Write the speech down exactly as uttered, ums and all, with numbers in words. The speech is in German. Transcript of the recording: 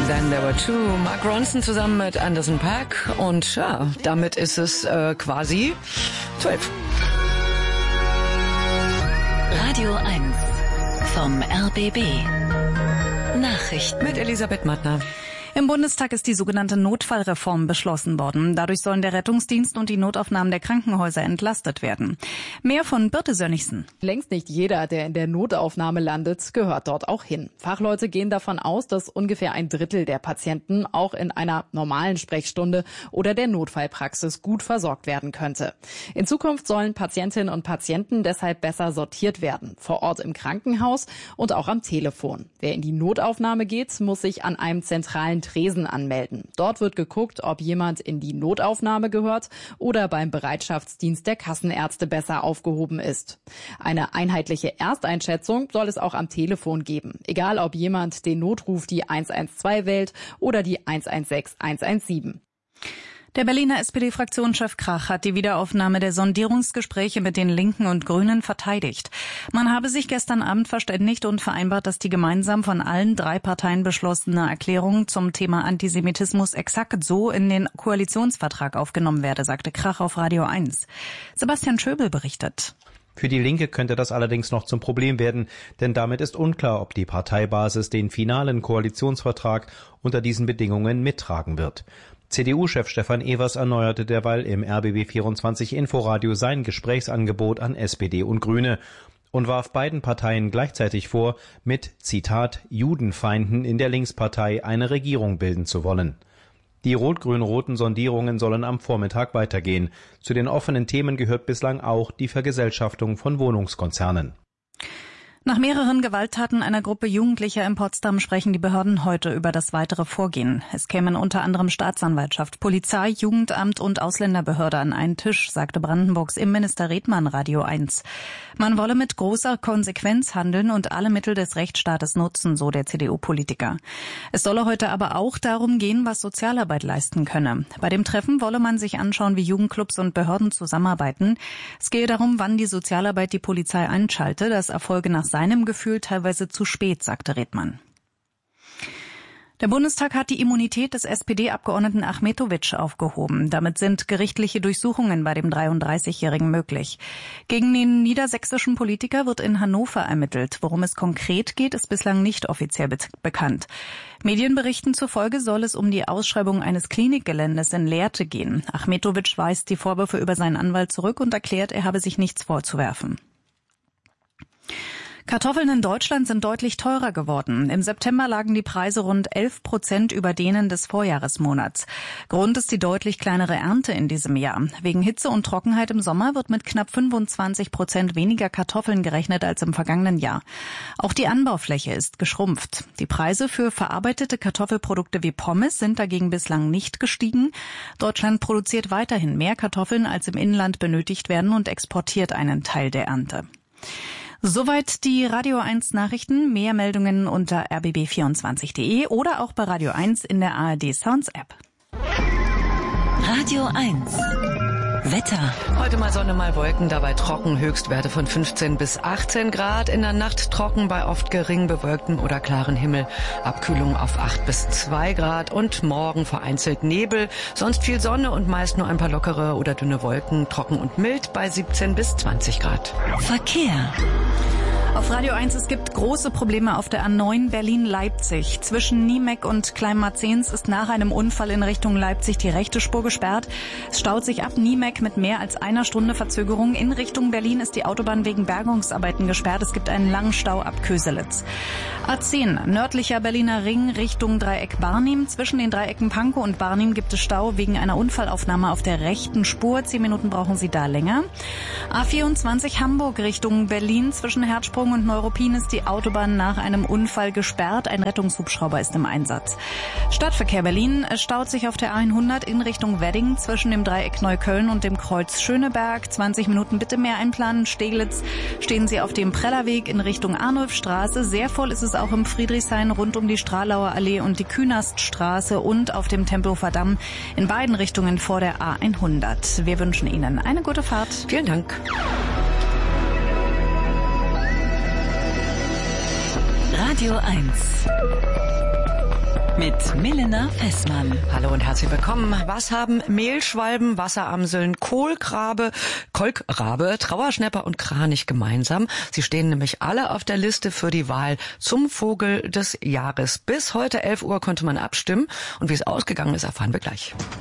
Then There Were Two. Mark Ronson zusammen mit Anderson .Paak. Und ja, damit ist es äh, quasi zwölf. Radio eins vom R B B. Nachrichten Mit Elisabeth Mattner. Im Bundestag ist die sogenannte Notfallreform beschlossen worden. Dadurch sollen der Rettungsdienst und die Notaufnahmen der Krankenhäuser entlastet werden. Mehr von Birte Sönnigsen. Längst nicht jeder, der in der Notaufnahme landet, gehört dort auch hin. Fachleute gehen davon aus, dass ungefähr ein Drittel der Patienten auch in einer normalen Sprechstunde oder der Notfallpraxis gut versorgt werden könnte. In Zukunft sollen Patientinnen und Patienten deshalb besser sortiert werden. Vor Ort im Krankenhaus und auch am Telefon. Wer in die Notaufnahme geht, muss sich an einem zentralen Tresen anmelden. Dort wird geguckt, ob jemand in die Notaufnahme gehört oder beim Bereitschaftsdienst der Kassenärzte besser aufgehoben ist. Eine einheitliche Ersteinschätzung soll es auch am Telefon geben. Egal, ob jemand den Notruf die eins eins zwei wählt oder die eins eins sechs eins eins sieben. Der Berliner S P D-Fraktionschef Krach hat die Wiederaufnahme der Sondierungsgespräche mit den Linken und Grünen verteidigt. Man habe sich gestern Abend verständigt und vereinbart, dass die gemeinsam von allen drei Parteien beschlossene Erklärung zum Thema Antisemitismus exakt so in den Koalitionsvertrag aufgenommen werde, sagte Krach auf Radio eins. Sebastian Schöbel berichtet. Für die Linke könnte das allerdings noch zum Problem werden, denn damit ist unklar, ob die Parteibasis den finalen Koalitionsvertrag unter diesen Bedingungen mittragen wird. C D U-Chef Stefan Evers erneuerte derweil im R B B vierundzwanzig Inforadio sein Gesprächsangebot an S P D und Grüne und warf beiden Parteien gleichzeitig vor, mit, Zitat, Judenfeinden in der Linkspartei eine Regierung bilden zu wollen. Die rot-grün-roten Sondierungen sollen am Vormittag weitergehen. Zu den offenen Themen gehört bislang auch die Vergesellschaftung von Wohnungskonzernen. Nach mehreren Gewalttaten einer Gruppe Jugendlicher in Potsdam sprechen die Behörden heute über das weitere Vorgehen. Es kämen unter anderem Staatsanwaltschaft, Polizei, Jugendamt und Ausländerbehörde an einen Tisch, sagte Brandenburgs Innenminister Redmann Radio eins. Man wolle mit großer Konsequenz handeln und alle Mittel des Rechtsstaates nutzen, so der C D U-Politiker. Es solle heute aber auch darum gehen, was Sozialarbeit leisten könne. Bei dem Treffen wolle man sich anschauen, wie Jugendclubs und Behörden zusammenarbeiten. Es gehe darum, wann die Sozialarbeit die Polizei einschalte. Das erfolge nach seinem Gefühl teilweise zu spät, sagte Redmann. Der Bundestag hat die Immunität des S P D-Abgeordneten Achmetović aufgehoben. Damit sind gerichtliche Durchsuchungen bei dem dreiunddreißigjährigen möglich. Gegen den niedersächsischen Politiker wird in Hannover ermittelt. Worum es konkret geht, ist bislang nicht offiziell be- bekannt. Medienberichten zufolge soll es um die Ausschreibung eines Klinikgeländes in Lehrte gehen. Achmetović weist die Vorwürfe über seinen Anwalt zurück und erklärt, er habe sich nichts vorzuwerfen. Kartoffeln in Deutschland sind deutlich teurer geworden. Im September lagen die Preise rund elf Prozent über denen des Vorjahresmonats. Grund ist die deutlich kleinere Ernte in diesem Jahr. Wegen Hitze und Trockenheit im Sommer wird mit knapp fünfundzwanzig Prozent weniger Kartoffeln gerechnet als im vergangenen Jahr. Auch die Anbaufläche ist geschrumpft. Die Preise für verarbeitete Kartoffelprodukte wie Pommes sind dagegen bislang nicht gestiegen. Deutschland produziert weiterhin mehr Kartoffeln, als im Inland benötigt werden und exportiert einen Teil der Ernte. Soweit die Radio eins Nachrichten. Mehr Meldungen unter r b b vierundzwanzig punkt de oder auch bei Radio eins in der A R D Sounds App. Radio eins Wetter. Heute mal Sonne, mal Wolken, dabei trocken, Höchstwerte von fünfzehn bis achtzehn Grad. In der Nacht trocken bei oft gering bewölktem oder klaren Himmel. Abkühlung auf acht bis zwei Grad und morgen vereinzelt Nebel. Sonst viel Sonne und meist nur ein paar lockere oder dünne Wolken. Trocken und mild bei siebzehn bis zwanzig Grad. Verkehr. Auf Radio eins, es gibt große Probleme auf der A neun Berlin-Leipzig. Zwischen Niemeck und Kleinmarzens ist nach einem Unfall in Richtung Leipzig die rechte Spur gesperrt. Es staut sich ab Niemeck mit mehr als einer Stunde Verzögerung. In Richtung Berlin ist die Autobahn wegen Bergungsarbeiten gesperrt. Es gibt einen langen Stau ab Köselitz. A zehn, nördlicher Berliner Ring Richtung Dreieck Barnim. Zwischen den Dreiecken Pankow und Barnim gibt es Stau wegen einer Unfallaufnahme auf der rechten Spur. Zehn Minuten brauchen Sie da länger. A vierundzwanzig Hamburg Richtung Berlin. Zwischen Herzsprung und Neuruppin ist die Autobahn nach einem Unfall gesperrt. Ein Rettungshubschrauber ist im Einsatz. Stadtverkehr Berlin. Es staut sich auf der A hundert in Richtung Wedding zwischen dem Dreieck Neukölln und dem Kreuz Schöneberg. zwanzig Minuten bitte mehr einplanen. Steglitz stehen Sie auf dem Prellerweg in Richtung Arnulfstraße. Sehr voll ist es auch im Friedrichshain rund um die Stralauer Allee und die Künaststraße und auf dem Tempelhofer Damm in beiden Richtungen vor der A hundert. Wir wünschen Ihnen eine gute Fahrt. Vielen Dank. Radio eins Mit Milena Fessmann. Hallo und herzlich willkommen. Was haben Mehlschwalben, Wasseramseln, Kohlrabe, Kolkrabe, Trauerschnäpper und Kranich gemeinsam? Sie stehen nämlich alle auf der Liste für die Wahl zum Vogel des Jahres. Bis heute elf Uhr konnte man abstimmen und wie es ausgegangen ist, erfahren wir gleich.